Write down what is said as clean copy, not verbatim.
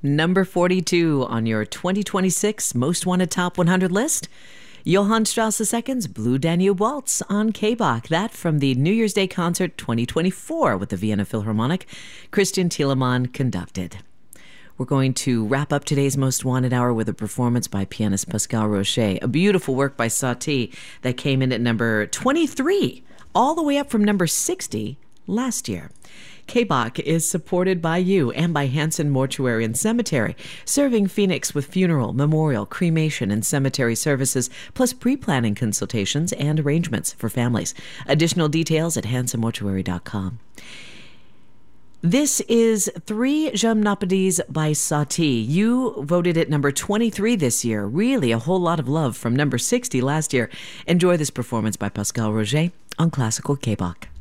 Number 42 on your 2026 Most Wanted Top 100 list. Johann Strauss II's Blue Danube Waltz on K-Bach. That from the New Year's Day concert 2024 with the Vienna Philharmonic. Christian Thielemann conducted. We're going to wrap up today's Most Wanted Hour with a performance by pianist Pascal Roché, a beautiful work by Satie that came in at number 23, all the way up from number 60 last year. K-Bach is supported by you and by Hanson Mortuary and Cemetery, serving Phoenix with funeral, memorial, cremation, and cemetery services, plus pre-planning consultations and arrangements for families. Additional details at hansonmortuary.com. This is Three Gymnopédies by Satie. You voted at number 23 this year. Really a whole lot of love from number 60 last year. Enjoy this performance by Pascal Roché on Classical K-Bach.